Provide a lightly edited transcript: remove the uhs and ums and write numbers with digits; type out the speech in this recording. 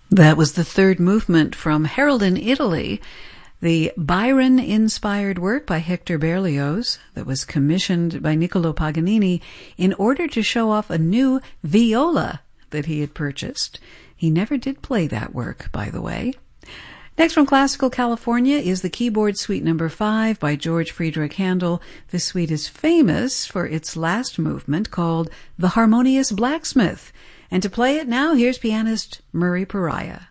That was the third movement from Harold in Italy, the Byron-inspired work by Hector Berlioz that was commissioned by Niccolò Paganini in order to show off a new viola that he had purchased. He never did play that work, by the way. Next from Classical California is the Keyboard Suite No. 5 by George Friedrich Handel. This suite is famous for its last movement called The Harmonious Blacksmith. And to play it now, here's pianist Murray Pariah.